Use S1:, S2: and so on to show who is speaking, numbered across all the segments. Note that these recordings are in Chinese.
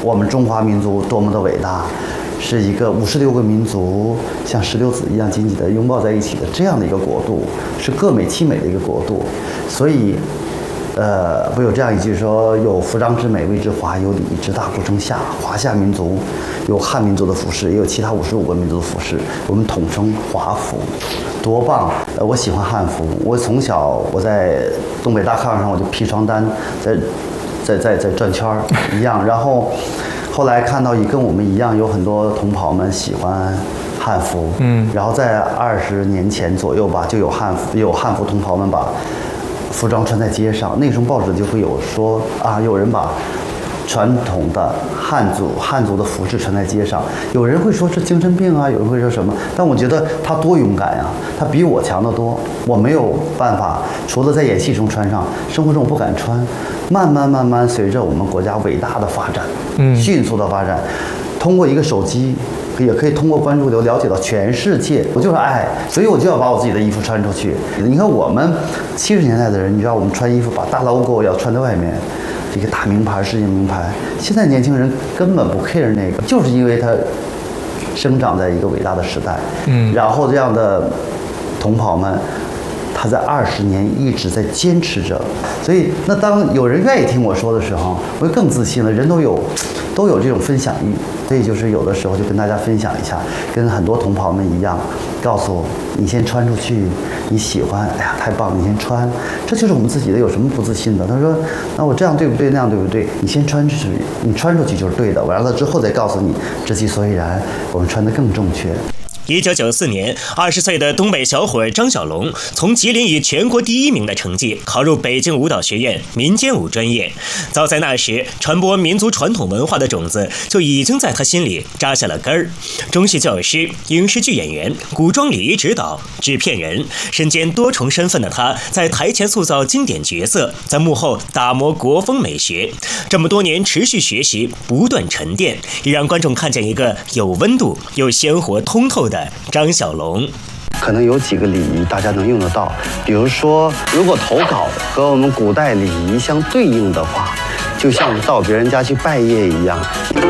S1: 我们中华民族多么的伟大，是一个56个民族像石榴籽一样紧紧地拥抱在一起的这样的一个国度，是各美其美的一个国度。所以，不有这样一句说：“有服装之美谓之华，有礼仪之大不称夏。”华夏民族有汉民族的服饰，也有其他55个民族的服饰，我们统称华服，多棒！我喜欢汉服，我从小我在东北大炕上我就披床单，在转圈一样，然后后来看到也跟我们一样，有很多同袍们喜欢汉服，然后在20年前左右吧，就有汉服同袍们把服装穿在街上，那时候报纸就会有说啊，有人把传统的汉族的服饰穿在街上，有人会说是精神病啊，有人会说什么，但我觉得他多勇敢呀，他比我强得多，我没有办法，除了在演戏中穿上，生活中我不敢穿。慢慢随着我们国家伟大的发展，迅速的发展，通过一个手机也可以通过关注流了解到全世界。我就是爱，所以我就要把我自己的衣服穿出去。你看我们70年代的人，你知道我们穿衣服把大 logo 要穿在外面，一个大名牌，世界名牌。现在年轻人根本不 care 那个，就是因为他生长在一个伟大的时代。然后这样的同袍们，他在20年一直在坚持着，所以那当有人愿意听我说的时候，我就更自信了。人都有这种分享欲，所以就是有的时候就跟大家分享一下，跟很多同袍们一样，告诉我你先穿出去，你喜欢，哎呀太棒了，你先穿，这就是我们自己的，有什么不自信的？他说那我这样对不对，那样对不对？你先穿出去，你穿出去就是对的，完了之后再告诉你知其所以然，我们穿得更正确。
S2: 1994年，20岁的东北小伙张小龙从吉林以全国第1名的成绩考入北京舞蹈学院民间舞专业。早在那时，传播民族传统文化的种子就已经在他心里扎下了根儿。中戏教师、影视剧演员、古装礼仪指导、制片人，身兼多重身份的他，在台前塑造经典角色，在幕后打磨国风美学。这么多年持续学习，不断沉淀，也让观众看见一个有温度又鲜活通透的张小龙。
S1: 可能有几个礼仪大家能用得到，比如说，如果投稿和我们古代礼仪相对应的话，就像到别人家去拜谒一样，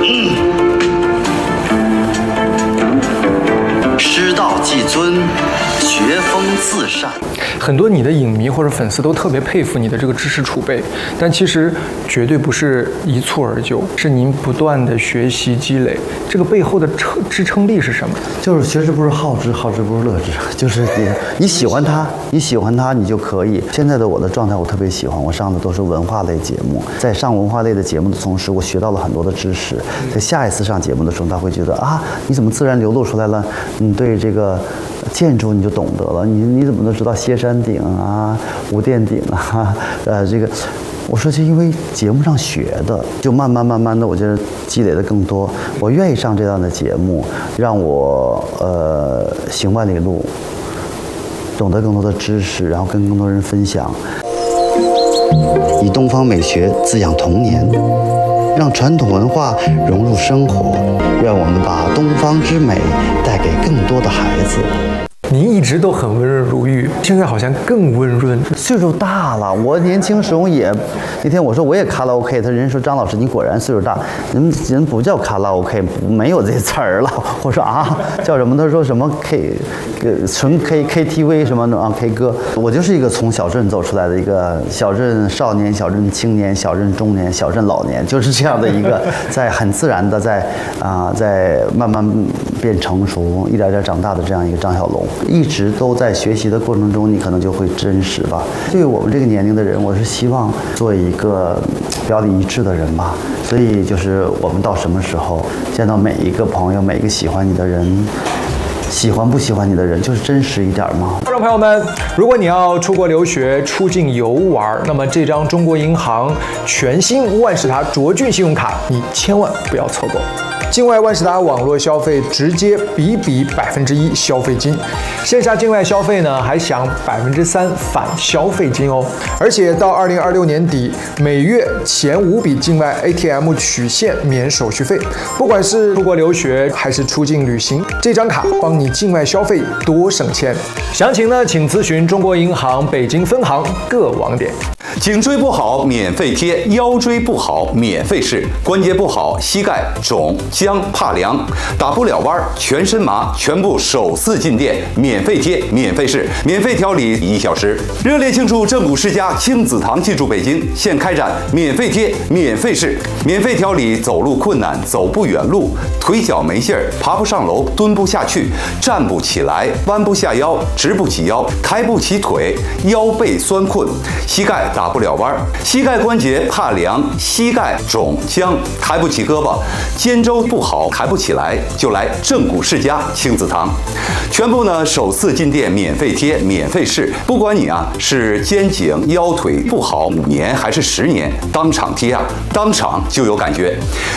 S1: 师道既尊，学风自善。
S3: 很多你的影迷或者粉丝都特别佩服你的这个知识储备，但其实绝对不是一蹴而就，是您不断的学习积累。这个背后的支撑力是什么？
S1: 就是学之不是好之，好之不是乐之，就是你喜欢它，你就可以。现在的我的状态我特别喜欢，我上的都是文化类节目，在上文化类的节目的同时，我学到了很多的知识。在下一次上节目的时候，他会觉得啊，你怎么自然流露出来了？你对这个建筑你就懂得了，你怎么能知道歇山顶啊、无殿顶啊？这个，我说就因为节目上学的，就慢慢的，我觉得积累的更多。我愿意上这样的节目，让我行万里路，懂得更多的知识，然后跟更多人分享。以东方美学滋养童年，让传统文化融入生活，愿我们把东方之美带给更多的孩子。
S3: 您一直都很温润如玉，现在好像更温润。
S1: 岁数大了，我年轻时候也，那天我说我也卡拉 OK， 他人说张老师你果然岁数大，人不叫卡拉 OK， 没有这词儿了。我说啊，叫什么？他说什么 纯 KTV 什么的啊 K 歌。我就是一个从小镇走出来的一个小镇少年、小镇青年、小镇中年、小镇老年，就是这样的一个，在很自然的在慢慢变成熟，一点点长大的这样一个张小龙。一直都在学习的过程中，你可能就会真实吧。对于我们这个年龄的人，我是希望做一个表里一致的人吧。所以就是我们到什么时候见到每一个朋友，每一个喜欢你的人，喜欢不喜欢你的人，就是真实一点嘛。
S3: 观众朋友们，如果你要出国留学、出境游玩，那么这张中国银行全新万事达卓俊信用卡，你千万不要错过。境外万事达网络消费直接比1%消费金，线下境外消费呢还享3%返消费金哦。而且到2026年底，每月前5笔境外 ATM 取现免手续费。不管是出国留学还是出境旅行，这张卡帮你境外消费多省钱。详情呢，请咨询中国银行北京分行各网点。
S4: 颈椎不好免费贴，腰椎不好免费试，关节不好膝盖肿僵怕凉打不了弯全身麻，全部首次进店免费贴免费试，免费调理1小时。热烈庆祝正骨世家亲子堂进驻北京，现开展免费贴免费试，免费调理走路困难、走不远路、腿脚没劲儿、爬不上楼、蹲不下去、站不起来、弯不下腰、直不起腰、抬不起腿、腰背酸困、膝盖打不了弯、膝盖关节怕凉、膝盖肿僵、抬不起胳膊、肩周不好抬不起来，就来正骨世家亲子堂。全部呢首次进店免费贴免费试，不管你是肩颈腰腿不好5年还是10年，当场贴当场就有感觉。